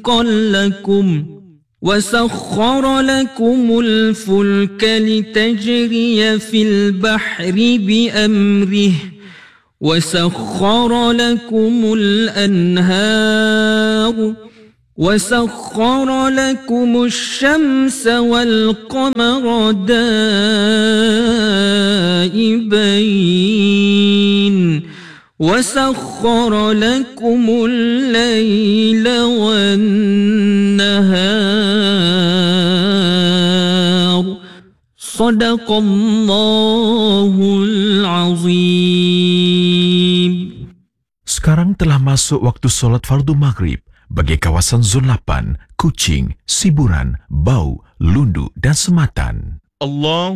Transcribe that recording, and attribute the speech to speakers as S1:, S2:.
S1: رزقا لكم وسخر لكم الفلك لتجري في البحر بأمره وسخر لكم الأنهار وسخر لكم الشمس والقمر دائبين وسخر لكم الليل والنهار صدق الله العظيم.
S2: Sekarang telah masuk waktu solat fardu maghrib bagi kawasan Zon 8, Kuching, Siburan, Bau, Lundu dan Sematan.
S3: الله